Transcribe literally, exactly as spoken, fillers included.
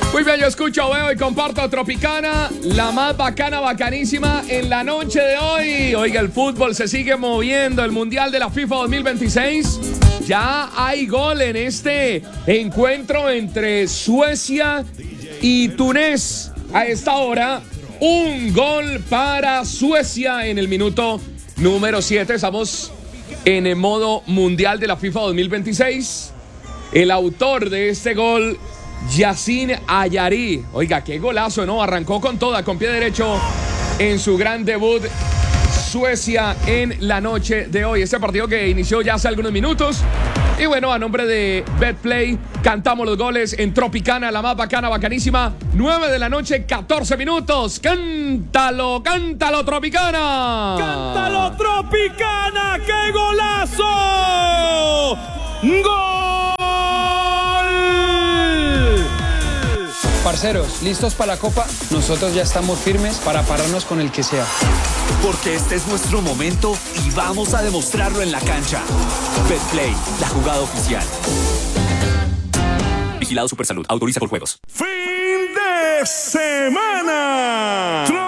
Muy bien, yo escucho, veo y comparto Tropicana, la más bacana, bacanísima en la noche de hoy. Oiga, el fútbol se sigue moviendo, el Mundial de la FIFA dos mil veintiséis. Ya hay gol en este encuentro entre Suecia y Túnez. A esta hora, un gol para Suecia en el minuto número siete. Estamos en el modo Mundial de la FIFA dos mil veintiséis. El autor de este gol, Yasin Ayari. Oiga, qué golazo, ¿no? Arrancó con toda, con pie derecho en su gran debut Suecia en la noche de hoy. Este partido que inició ya hace algunos minutos. Y bueno, a nombre de Betplay, cantamos los goles en Tropicana, la más bacana, bacanísima. nueve de la noche, catorce minutos. ¡Cántalo, cántalo, Tropicana! ¡Cántalo, Tropicana! ¡Qué golazo! ¡Gol! Parceros, ¿listos para la Copa? Nosotros ya estamos firmes para pararnos con el que sea. Porque este es nuestro momento y vamos a demostrarlo en la cancha. Betplay, la jugada oficial. Vigilado Supersalud. Autoriza por juegos. ¡Fin de semana!